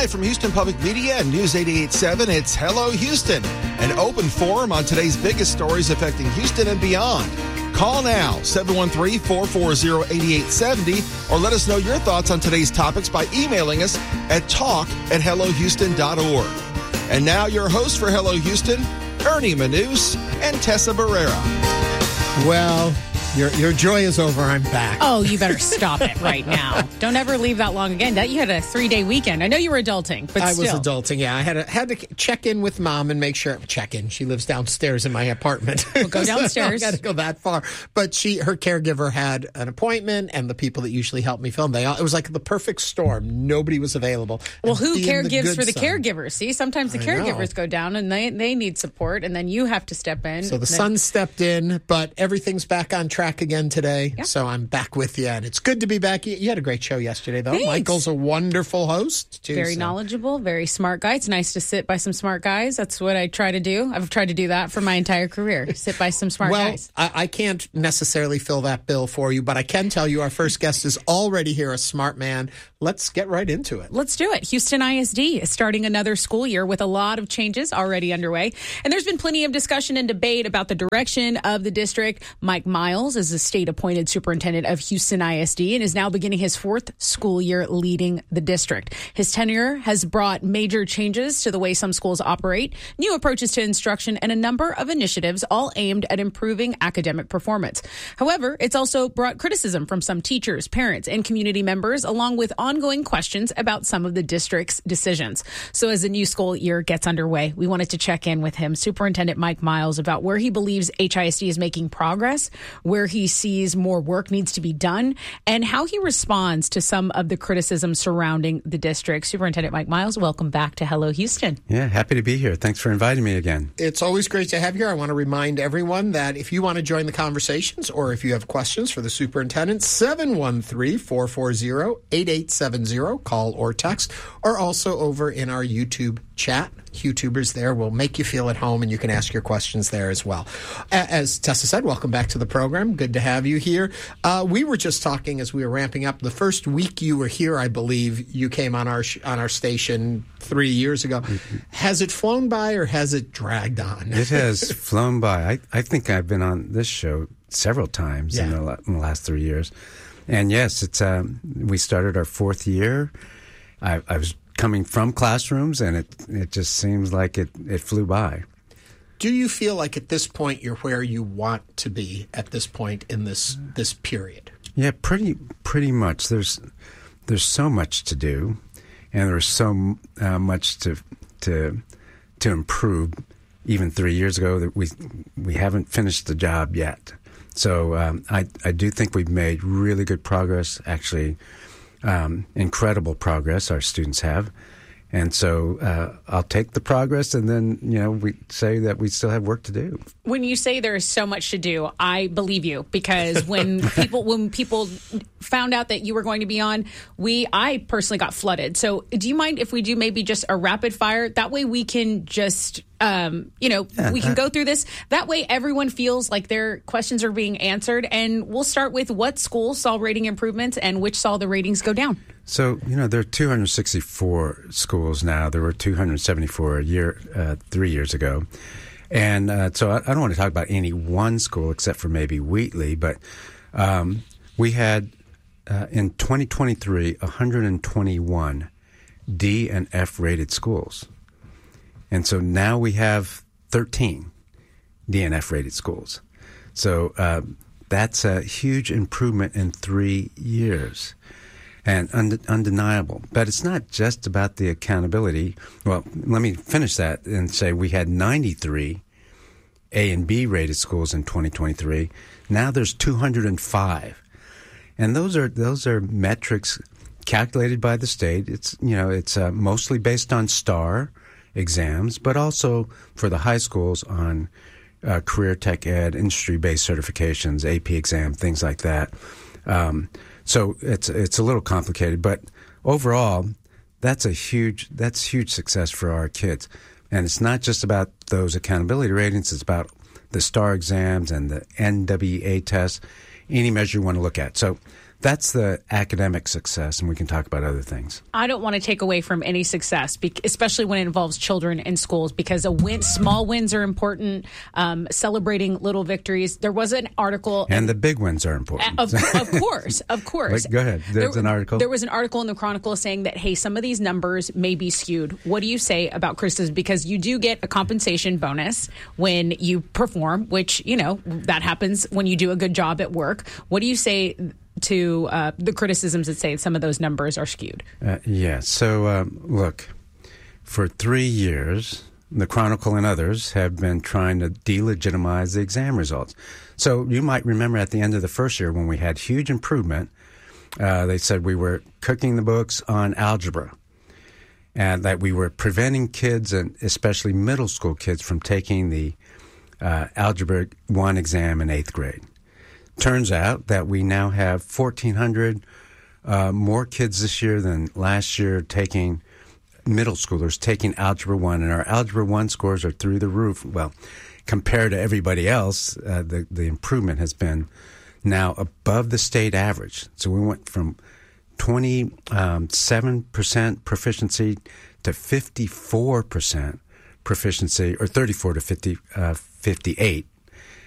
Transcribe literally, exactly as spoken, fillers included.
Live from Houston Public Media and News eighty-eight point seven, it's Hello Houston, an open forum on today's biggest stories affecting Houston and beyond. Call now, seven one three, four four zero, eight eight seven zero, or let us know your thoughts on today's topics by emailing us at talk at hello houston dot org. And now your hosts for Hello Houston, Ernie Manous and Tessa Barrera. Well, your your joy is over. I'm back. Oh, you better stop it right now. Don't ever leave that long again. That you had a three-day weekend. I know you were adulting, but I still. was adulting, yeah. I had to, had to check in with Mom and make sure. Check in. She lives downstairs in my apartment. We'll go downstairs. I got to go that far. But she, her caregiver had an appointment, and the people that usually help me film, they all, it was like the perfect storm. Nobody was available. Well, who caregives for the son. caregivers? See, sometimes the I caregivers know. go down, and they, they need support, and then you have to step in. So the Then- son stepped in, but everything's back on track again today. Yeah. So I'm back with you, and it's good to be back. You, you had a great show yesterday, though. Thanks. Michael's a wonderful host, too. Very so. knowledgeable, very smart guy. It's nice to sit by some smart guys. That's what I try to do. I've tried to do that for my entire career. Sit by some smart well, guys. I, I can't necessarily fill that bill for you, but I can tell you our first guest is already here, a smart man. Let's get right into it. Let's do it. Houston I S D is starting another school year with a lot of changes already underway. And there's been plenty of discussion and debate about the direction of the district. Mike Miles is the state-appointed superintendent of Houston I S D and is now beginning his fourth school year leading the district. His tenure has brought major changes to the way some schools operate, new approaches to instruction, and a number of initiatives all aimed at improving academic performance. However, it's also brought criticism from some teachers, parents, and community members, along with ongoing questions about some of the district's decisions. So as the new school year gets underway, we wanted to check in with him, Superintendent Mike Miles, about where he believes H I S D is making progress, where he sees more work needs to be done, and how he responds to some of the criticism surrounding the district. Superintendent Mike Miles, welcome back to Hello Houston. Yeah, happy to be here. Thanks for inviting me again. It's always great to have you here. I want to remind everyone that if you want to join the conversations or if you have questions for the superintendent, seven one three, four four zero, eight eight seven zero, call or text, or also over in our YouTube chat. YouTubers there will make you feel at home, and you can ask your questions there as well. As Tessa said, welcome back to the program. Good to have you here. Uh, we were just talking as we were ramping up. The first week you were here, I believe, you came on our sh- on our station three years ago. Mm-hmm. Has it flown by or has it dragged on? It has flown by. I, I think I've been on this show several times yeah. in, the, in the last three years. And yes, it's um, we started our fourth year. I, I was coming from classrooms, and it it just seems like it, it flew by. Do you feel like at this point you're where you want to be at this point in this this period? Yeah, pretty pretty much. There's there's so much to do, and there's so uh, much to to to improve. Even three years ago, that we we haven't finished the job yet. So um, I I do think we've made really good progress. Actually. Um, incredible progress our students have. And so uh, I'll take the progress, and then, you know, we say that we still have work to do. When you say there is so much to do, I believe you, because when people when people found out that you were going to be on, we I personally got flooded. So do you mind if we do maybe just a rapid fire? That way we can just Um, you know, yeah, we can that, go through this. That way everyone feels like their questions are being answered. And we'll start with what schools saw rating improvements and which saw the ratings go down. So, you know, there are two hundred sixty-four schools now. There were two hundred seventy-four a year, uh, three years ago. And uh, so I, I don't want to talk about any one school except for maybe Wheatley. But um, we had, uh, in twenty twenty-three, one hundred twenty-one D and F rated schools. And so now we have thirteen D and F rated schools. So uh, that's a huge improvement in three years and und- undeniable. But it's not just about the accountability. Well, let me finish that and say we had ninety-three A and B rated schools in twenty twenty-three. Now there's two hundred five. And those are those are metrics calculated by the state. It's, you know, it's uh, mostly based on STAR exams, but also for the high schools on uh, career tech ed, industry-based certifications, A P exam, things like that. Um, so it's it's a little complicated, but overall, that's a huge that's huge success for our kids. And it's not just about those accountability ratings; it's about the STAR exams and the N W A tests, any measure you want to look at. So that's the academic success, and we can talk about other things. I don't want to take away from any success, especially when it involves children in schools, because a win, small wins are important, um, celebrating little victories. There was an article. And the big wins are important. Of, of course, of course. Like, go ahead. There's there, an article. There was an article in the Chronicle saying that, hey, some of these numbers may be skewed. What do you say about criticism? Because you do get a compensation bonus when you perform, which, you know, that happens when you do a good job at work. What do you say to uh, the criticisms that say some of those numbers are skewed? Uh, yeah. So, um, look, for three years, the Chronicle and others have been trying to delegitimize the exam results. So you might remember at the end of the first year when we had huge improvement, uh, they said we were cooking the books on algebra and that we were preventing kids, and especially middle school kids, from taking the uh, Algebra one exam in eighth grade. Turns out that we now have fourteen hundred uh, more kids this year than last year taking, middle schoolers taking Algebra one, and our Algebra one scores are through the roof. Well, compared to everybody else, uh, the, the improvement has been now above the state average. So we went from twenty-seven percent proficiency to fifty-four percent proficiency, or thirty-four to fifty, uh, fifty-eight